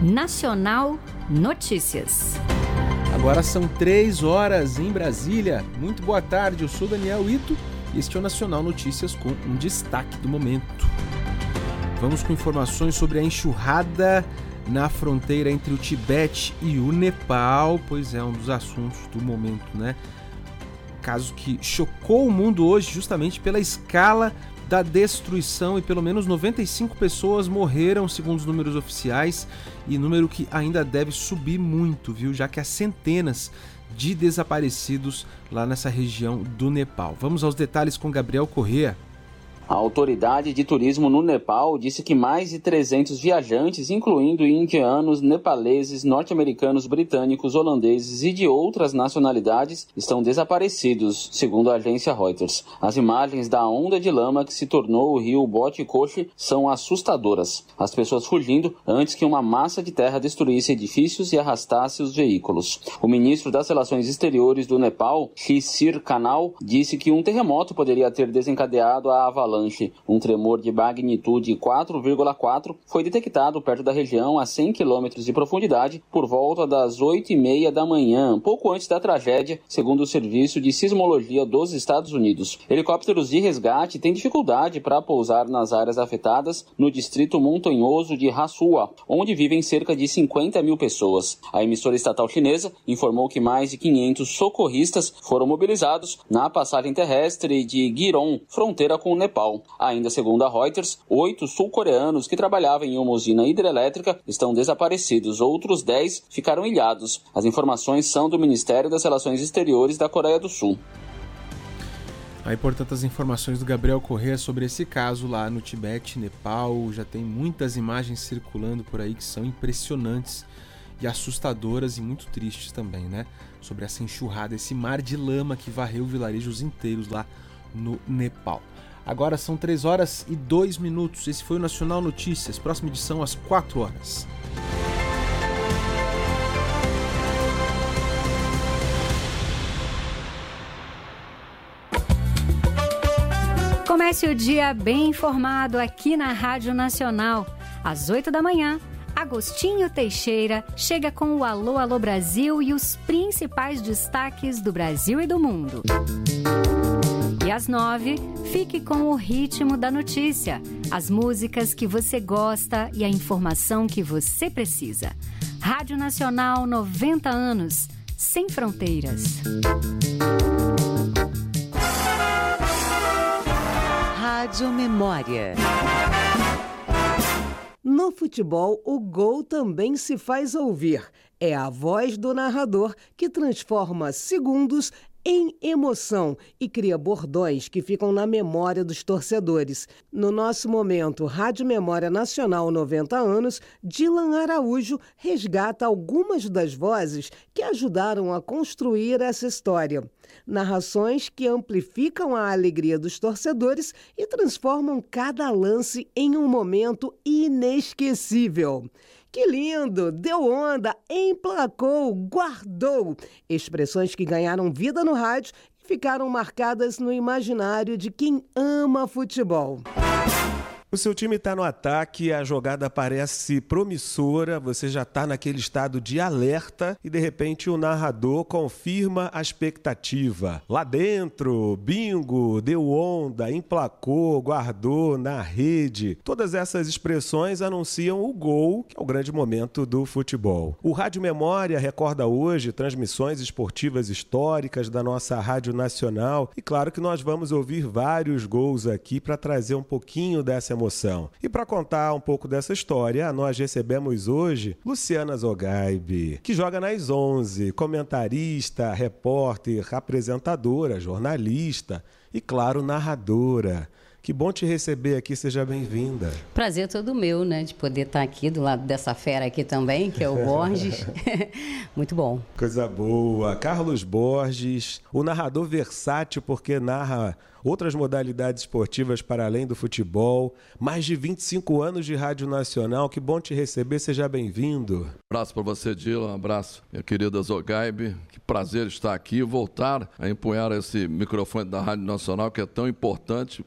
Nacional Notícias. Agora são 3 horas em Brasília. Muito boa tarde, eu sou Daniel Ito e este é o Nacional Notícias com um destaque do momento. Vamos com informações sobre a enxurrada na fronteira entre o Tibete e o Nepal, pois é um dos assuntos do momento, né? Caso que chocou o mundo hoje justamente pela escala da destruição e pelo menos 95 pessoas morreram, segundo os números oficiais, e número que ainda deve subir muito, viu? Já que há centenas de desaparecidos lá nessa região do Nepal. Vamos aos detalhes com Gabriel Corrêa. A autoridade de turismo no Nepal disse que mais de 300 viajantes, incluindo indianos, nepaleses, norte-americanos, britânicos, holandeses e de outras nacionalidades, estão desaparecidos, segundo a agência Reuters. As imagens da onda de lama que se tornou o rio Botikoshi são assustadoras. As pessoas fugindo antes que uma massa de terra destruísse edifícios e arrastasse os veículos. O ministro das Relações Exteriores do Nepal, Shishir Kanal, disse que um terremoto poderia ter desencadeado a avalanche. Um tremor de magnitude 4,4 foi detectado perto da região a 100 quilômetros de profundidade por volta das 8h30 da manhã, pouco antes da tragédia, segundo o Serviço de Sismologia dos Estados Unidos. Helicópteros de resgate têm dificuldade para pousar nas áreas afetadas no distrito montanhoso de Rasua, onde vivem cerca de 50 mil pessoas. A emissora estatal chinesa informou que mais de 500 socorristas foram mobilizados na passagem terrestre de Giron, fronteira com o Nepal. Ainda segundo a Reuters, 8 sul-coreanos que trabalhavam em uma usina hidrelétrica estão desaparecidos. Outros 10 ficaram ilhados. As informações são do Ministério das Relações Exteriores da Coreia do Sul. Aí, portanto, as informações do Gabriel Corrêa sobre esse caso lá no Tibete, Nepal. Já tem muitas imagens circulando por aí que são impressionantes e assustadoras e muito tristes também, né? Sobre essa enxurrada, esse mar de lama que varreu vilarejos inteiros lá no Nepal. Agora são 3 horas e 2 minutos. Esse foi o Nacional Notícias. Próxima edição às 4 horas. Comece o dia bem informado aqui na Rádio Nacional. Às 8 da manhã, Agostinho Teixeira chega com o Alô, Alô Brasil e os principais destaques do Brasil e do mundo. E às 9, fique com o ritmo da notícia, as músicas que você gosta e a informação que você precisa. Rádio Nacional 90 anos, sem fronteiras. Rádio Memória. No futebol, o gol também se faz ouvir. É a voz do narrador que transforma segundos em emoção e cria bordões que ficam na memória dos torcedores. No nosso momento Rádio Memória Nacional 90 anos, Dylan Araújo resgata algumas das vozes que ajudaram a construir essa história. Narrações que amplificam a alegria dos torcedores e transformam cada lance em um momento inesquecível. Que lindo! Deu onda, emplacou, guardou. Expressões que ganharam vida no rádio e ficaram marcadas no imaginário de quem ama futebol. O seu time está no ataque, a jogada parece promissora, você já está naquele estado de alerta e de repente o narrador confirma a expectativa. Lá dentro, bingo, deu onda, emplacou, guardou, na rede. Todas essas expressões anunciam o gol, que é o grande momento do futebol. O Rádio Memória recorda hoje transmissões esportivas históricas da nossa Rádio Nacional e claro que nós vamos ouvir vários gols aqui para trazer um pouquinho dessa emoção. E para contar um pouco dessa história, nós recebemos hoje Luciana Zogaib, que joga nas 11, comentarista, repórter, apresentadora, jornalista e, claro, narradora. Que bom te receber aqui, seja bem-vinda. Prazer todo meu, né, de poder estar aqui do lado dessa fera aqui também, que é o Borges. Muito bom. Coisa boa. Carlos Borges, o narrador versátil porque narra outras modalidades esportivas para além do futebol. Mais de 25 anos de Rádio Nacional. Que bom te receber, seja bem-vindo. Um abraço para você, Dylan. Um abraço, minha querida Zogaib. Que prazer estar aqui e voltar a empunhar esse microfone da Rádio Nacional, que é tão importante para mim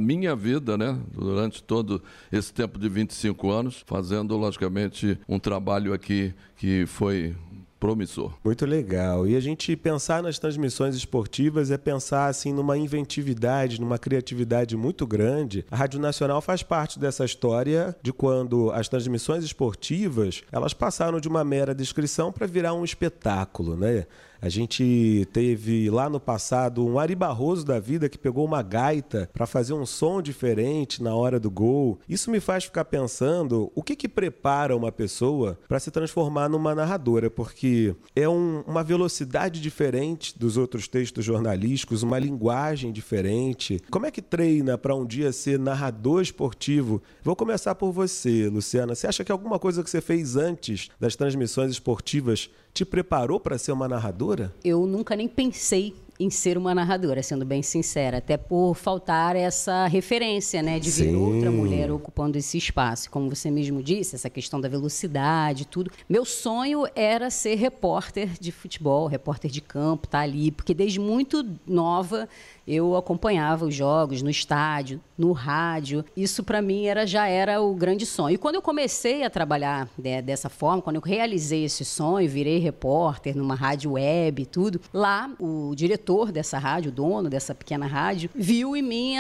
minha vida, né, durante todo esse tempo de 25 anos, fazendo, logicamente, um trabalho aqui que foi promissor. Muito legal. E a gente pensar nas transmissões esportivas é pensar assim numa inventividade, numa criatividade muito grande. A Rádio Nacional faz parte dessa história de quando as transmissões esportivas, elas passaram de uma mera descrição para virar um espetáculo, né? A gente teve lá no passado um Ari Barroso da vida que pegou uma gaita para fazer um som diferente na hora do gol. Isso me faz ficar pensando o que prepara uma pessoa para se transformar numa narradora, porque é uma velocidade diferente dos outros textos jornalísticos, uma linguagem diferente. Como é que treina para um dia ser narrador esportivo? Vou começar por você, Luciana. Você acha que alguma coisa que você fez antes das transmissões esportivas te preparou para ser uma narradora? Eu nunca nem pensei em ser uma narradora, sendo bem sincera, até por faltar essa referência, né, de ver outra mulher ocupando esse espaço. Como você mesmo disse, essa questão da velocidade, tudo. Meu sonho era ser repórter de futebol, repórter de campo, estar ali, porque desde muito nova eu acompanhava os jogos no estádio, no rádio. Isso, para mim, já era o grande sonho. E quando eu comecei a trabalhar dessa forma, quando eu realizei esse sonho, virei repórter numa rádio web e tudo, lá o diretor dessa rádio, o dono dessa pequena rádio, viu em mim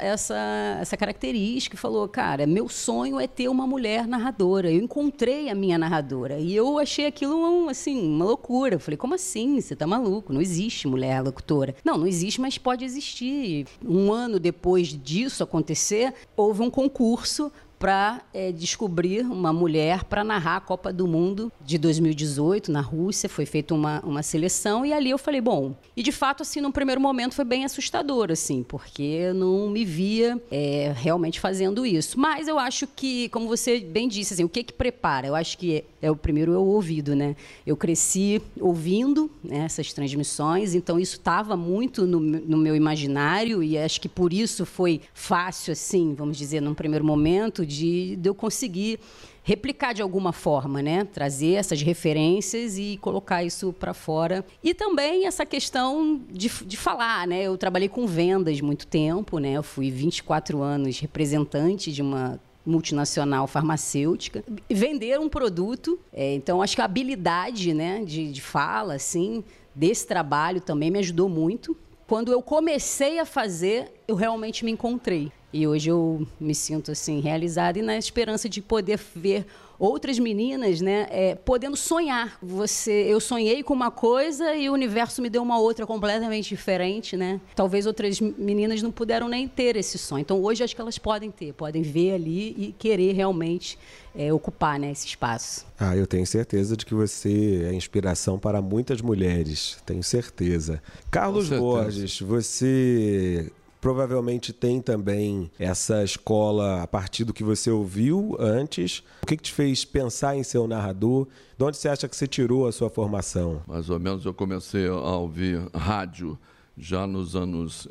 essa característica e falou, cara, meu sonho é ter uma mulher narradora. Eu encontrei a minha narradora. E eu achei aquilo, uma loucura. Eu falei, como assim? Você tá maluco? Não existe mulher locutora. Não existe, mas pode existir. Um ano depois disso acontecer, houve um concurso para descobrir uma mulher para narrar a Copa do Mundo de 2018 na Rússia. Foi feita uma seleção e ali eu falei, bom... E de fato, assim, num primeiro momento foi bem assustador, assim, porque eu não me via realmente fazendo isso. Mas eu acho que, como você bem disse, assim, o que prepara? Eu acho que o primeiro é o ouvido, né? Eu cresci ouvindo, né, essas transmissões, então isso estava muito no meu imaginário e acho que por isso foi fácil, assim, vamos dizer, num primeiro momento, de eu conseguir replicar de alguma forma, né? Trazer essas referências e colocar isso para fora. E também essa questão de falar, né? Eu trabalhei com vendas muito tempo, né? Eu fui 24 anos representante de uma multinacional farmacêutica, vender um produto. Então, acho que a habilidade, né, de fala, assim, desse trabalho também me ajudou muito. Quando eu comecei a fazer, eu realmente me encontrei. E hoje eu me sinto assim realizada e na esperança de poder ver outras meninas, né, podendo sonhar. Eu sonhei com uma coisa e o universo me deu uma outra completamente diferente, né? Talvez outras meninas não puderam nem ter esse sonho. Então hoje acho que elas podem ver ali e querer realmente ocupar, né, esse espaço. Eu tenho certeza de que você é inspiração para muitas mulheres, tenho certeza. Carlos Borges, você provavelmente tem também essa escola a partir do que você ouviu antes. O que te fez pensar em ser um narrador? De onde você acha que você tirou a sua formação? Mais ou menos eu comecei a ouvir rádio já nos anos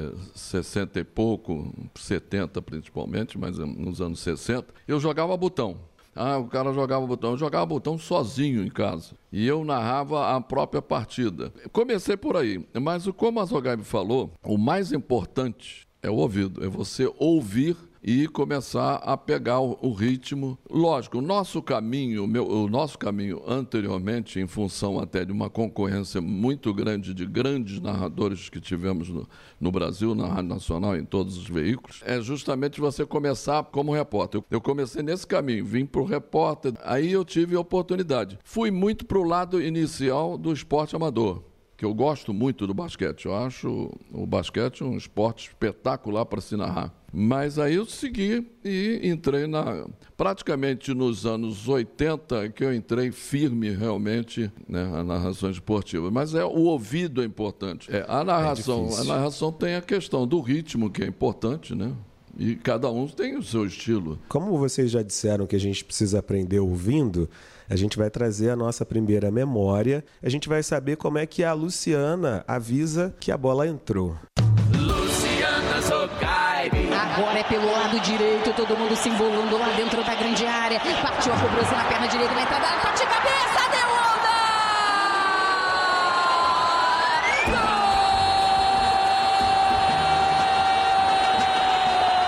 60 e pouco, 70 principalmente, mas nos anos 60. Eu jogava botão. O cara jogava botão. Eu jogava botão sozinho em casa. E eu narrava a própria partida. Comecei por aí. Mas como a Zogaib falou, o mais importante é o ouvido. É você ouvir e começar a pegar o ritmo. Lógico, o nosso caminho anteriormente, em função até de uma concorrência muito grande de grandes narradores que tivemos no Brasil, na Rádio Nacional, em todos os veículos, é justamente você começar como repórter. Eu comecei nesse caminho, vim para o repórter, aí eu tive a oportunidade. Fui muito para o lado inicial do esporte amador, que eu gosto muito do basquete. Eu acho o basquete um esporte espetacular para se narrar. Mas aí eu segui e entrei praticamente nos anos 80 que eu entrei firme realmente, né, na narração esportiva. Mas o ouvido é importante. A narração tem a questão do ritmo, que é importante, né? E cada um tem o seu estilo. Como vocês já disseram que a gente precisa aprender ouvindo, a gente vai trazer a nossa primeira memória. A gente vai saber como é que a Luciana avisa que a bola entrou. Luciana Zogaib. Agora é pelo lado direito, todo mundo se embolando lá dentro da grande área. Partiu a cobrança na perna direita, vai entrar, bate cabeça, deu onda! Gol!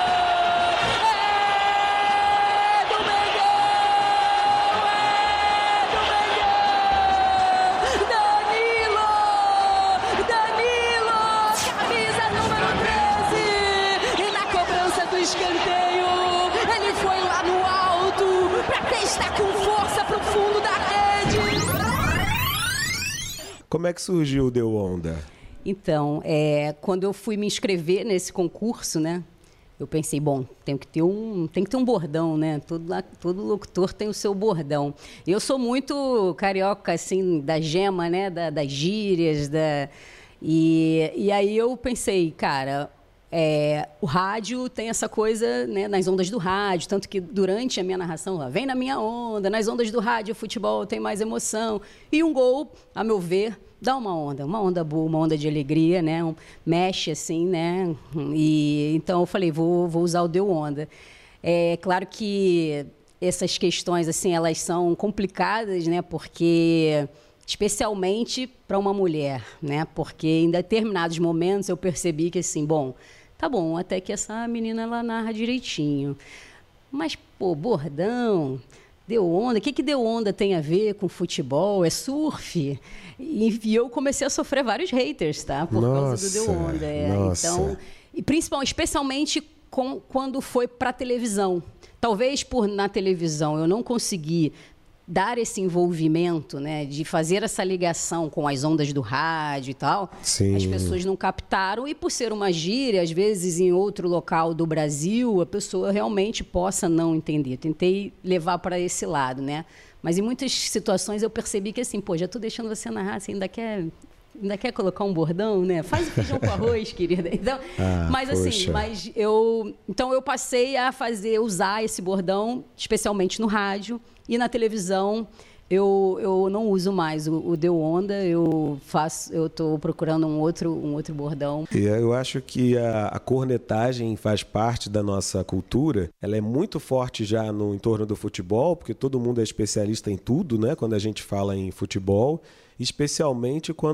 Como é que surgiu o Deu Onda? Então, quando eu fui me inscrever nesse concurso, né? Eu pensei, bom, tem que ter um bordão, né? Todo locutor tem o seu bordão. Eu sou muito carioca, assim, da gema, né? Das gírias, E aí eu pensei, cara, o rádio tem essa coisa, né, nas ondas do rádio, tanto que durante a minha narração, vem na minha onda, nas ondas do rádio, o futebol tem mais emoção. E um gol, a meu ver, dá uma onda boa, uma onda de alegria, né? Mexe assim, né? E então eu falei, vou usar o Deu Onda. É claro que essas questões, assim, elas são complicadas, né? Porque especialmente para uma mulher, né? Porque em determinados momentos eu percebi que, assim, tá bom, até que essa menina, ela narra direitinho. Mas, bordão, Deu Onda, o que Deu Onda tem a ver com futebol? É surf? E eu comecei a sofrer vários haters, tá? Por causa do Deu Onda. Então, e especialmente quando foi para televisão. Talvez na televisão eu não consegui dar esse envolvimento, né, de fazer essa ligação com as ondas do rádio e tal. Sim. As pessoas não captaram, e por ser uma gíria, às vezes em outro local do Brasil, a pessoa realmente possa não entender. Tentei levar para esse lado, né? Mas em muitas situações eu percebi que, assim, já estou deixando você narrar, assim, ainda quer colocar um bordão, né? Faz o feijão com arroz, querida. Então, então eu passei a usar esse bordão, especialmente no rádio, e na televisão eu não uso mais o Deu Onda, eu estou procurando um outro bordão. E eu acho que a cornetagem faz parte da nossa cultura. Ela é muito forte já no entorno do futebol, porque todo mundo é especialista em tudo, né? Quando a gente fala em futebol, especialmente quando